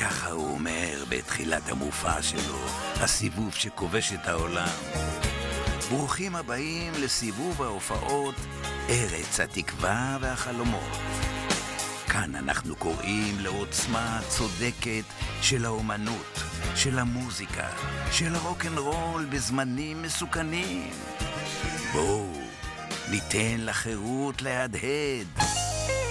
ככה הוא אומר בתחילת המופע שלו, הסיבוב שכובש את העולם. ברוכים הבאים לסיבוב ההופעות ארץ התקווה והחלומות. כאן אנחנו קוראים לעוצמה צודקת של האומנות, של המוזיקה, של הרוק'נ'רול בזמנים מסוכנים. בואו, ניתן לחירות להדהד.